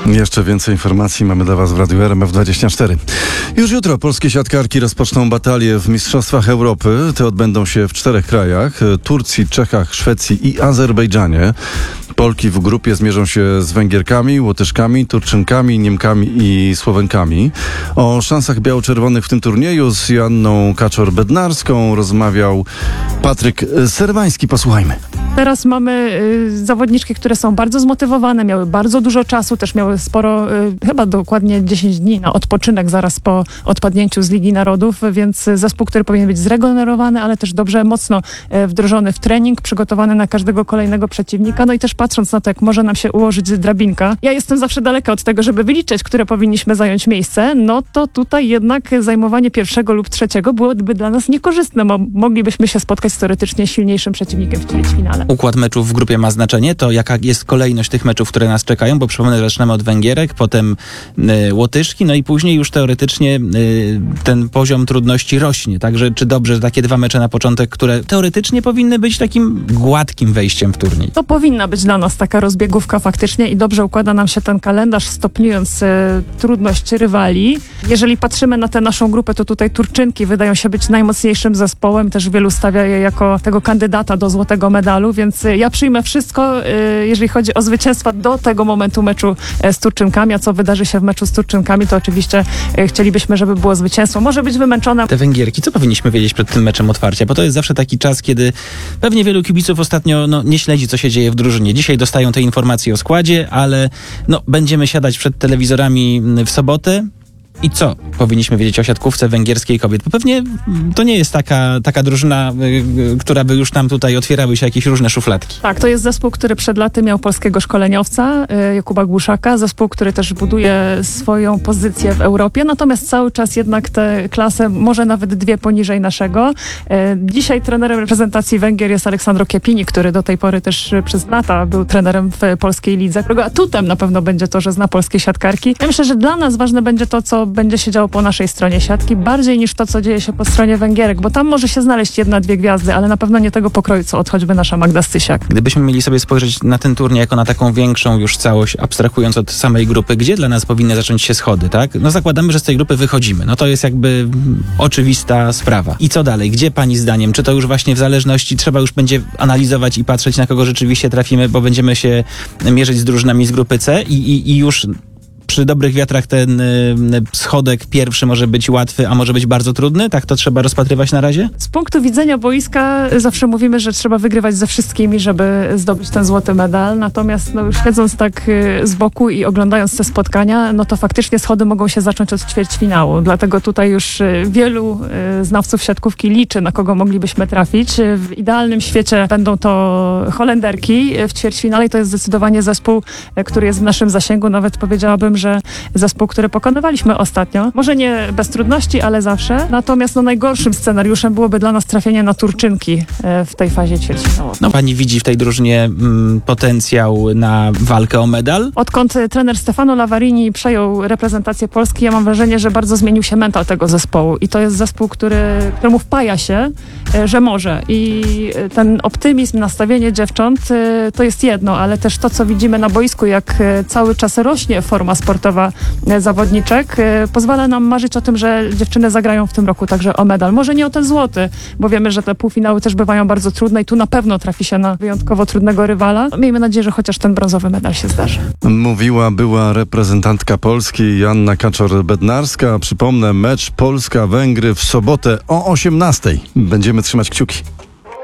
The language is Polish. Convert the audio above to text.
Jeszcze więcej informacji mamy dla Was w Radiu RMF24. Już jutro polskie siatkarki rozpoczną batalię w Mistrzostwach Europy. Te odbędą się w 4 krajach: Turcji, Czechach, Szwecji i Azerbejdżanie. Polki w grupie zmierzą się z Węgierkami, Łotyszkami, Turczynkami, Niemkami i Słowenkami. O szansach biało-czerwonych w tym turnieju z Joanną Kaczor-Bednarską rozmawiał Patryk Serwański. Posłuchajmy. Teraz mamy zawodniczki, które są bardzo zmotywowane, miały bardzo dużo czasu, też miały sporo, chyba dokładnie 10 dni na odpoczynek zaraz po odpadnięciu z Ligi Narodów, więc zespół, który powinien być zregenerowany, ale też dobrze, mocno wdrożony w trening, przygotowany na każdego kolejnego przeciwnika, no i też patrząc na to, jak może nam się ułożyć drabinka. Ja jestem zawsze daleka od tego, żeby wyliczyć, które powinniśmy zająć miejsce, no to tutaj jednak zajmowanie 1. lub 3. byłoby dla nas niekorzystne, bo moglibyśmy się spotkać z teoretycznie silniejszym przeciwnikiem w ćwierćfinale. Układ meczów w grupie ma znaczenie, to jaka jest kolejność tych meczów, które nas czekają, bo przypomnę, że zaczynamy od Węgierek, potem Łotyszki, no i później już teoretycznie ten poziom trudności rośnie, także czy dobrze, że takie 2 mecze na początek, które teoretycznie powinny być takim gładkim wejściem w turniej? To powinna być dla nas taka rozbiegówka faktycznie i dobrze układa nam się ten kalendarz, stopniując trudność rywali. Jeżeli patrzymy na tę naszą grupę, to tutaj Turczynki wydają się być najmocniejszym zespołem, też wielu stawia je jako tego kandydata do złotego medalu, więc ja przyjmę wszystko, jeżeli chodzi o zwycięstwa do tego momentu meczu z Turczynkami, a co wydarzy się w meczu z Turczynkami, to oczywiście chcielibyśmy, żeby było zwycięstwo. Może być wymęczone. Te Węgierki, co powinniśmy wiedzieć przed tym meczem otwarcia? Bo to jest zawsze taki czas, kiedy pewnie wielu kibiców ostatnio nie śledzi, co się dzieje w drużynie. Dzisiaj dostają te informacje o składzie, ale będziemy siadać przed telewizorami w sobotę. I co powinniśmy wiedzieć o siatkówce węgierskiej kobiet? Bo pewnie to nie jest taka drużyna, która by już nam tutaj otwierały się jakieś różne szufladki. Tak, to jest zespół, który przed laty miał polskiego szkoleniowca, Jakuba Głuszaka. Zespół, który też buduje swoją pozycję w Europie, natomiast cały czas jednak tę klasę, może nawet 2 poniżej naszego. Dzisiaj trenerem reprezentacji Węgier jest Aleksandro Kiepini, który do tej pory też przez lata był trenerem w polskiej lidze, którego atutem na pewno będzie to, że zna polskie siatkarki. Ja myślę, że dla nas ważne będzie to, co będzie się działo po naszej stronie siatki, bardziej niż to, co dzieje się po stronie Węgierek, bo tam może się znaleźć 1-2 gwiazdy, ale na pewno nie tego pokroju, co choćby nasza Magda Stysiak. Gdybyśmy mieli sobie spojrzeć na ten turniej jako na taką większą już całość, abstrahując od samej grupy, gdzie dla nas powinny zacząć się schody, tak? Zakładamy, że z tej grupy wychodzimy. To jest jakby oczywista sprawa. I co dalej? Gdzie pani zdaniem? Czy to już właśnie w zależności trzeba już będzie analizować i patrzeć, na kogo rzeczywiście trafimy, bo będziemy się mierzyć z drużynami z grupy C i już przy dobrych wiatrach ten schodek pierwszy może być łatwy, a może być bardzo trudny? Tak to trzeba rozpatrywać na razie? Z punktu widzenia boiska zawsze mówimy, że trzeba wygrywać ze wszystkimi, żeby zdobyć ten złoty medal. Natomiast już siedząc tak z boku i oglądając te spotkania, to faktycznie schody mogą się zacząć od ćwierćfinału. Dlatego tutaj już wielu znawców siatkówki liczy, na kogo moglibyśmy trafić. W idealnym świecie będą to Holenderki w ćwierćfinale i to jest zdecydowanie zespół, który jest w naszym zasięgu. Nawet powiedziałabym, że zespół, który pokonywaliśmy ostatnio. Może nie bez trudności, ale zawsze. Natomiast najgorszym scenariuszem byłoby dla nas trafienie na Turczynki w tej fazie ćwierćfinałowej. Pani widzi w tej drużynie potencjał na walkę o medal? Odkąd trener Stefano Lavarini przejął reprezentację Polski, ja mam wrażenie, że bardzo zmienił się mental tego zespołu. I to jest zespół, któremu wpaja się, że może. I ten optymizm, nastawienie dziewcząt to jest jedno, ale też to, co widzimy na boisku, jak cały czas rośnie forma sportowa zawodniczek, pozwala nam marzyć o tym, że dziewczyny zagrają w tym roku także o medal. Może nie o ten złoty, bo wiemy, że te półfinały też bywają bardzo trudne i tu na pewno trafi się na wyjątkowo trudnego rywala. Miejmy nadzieję, że chociaż ten brązowy medal się zdarzy. Mówiła była reprezentantka Polski Joanna Kaczor-Bednarska. Przypomnę, mecz Polska-Węgry w sobotę o 18:00. Będziemy trzymać kciuki.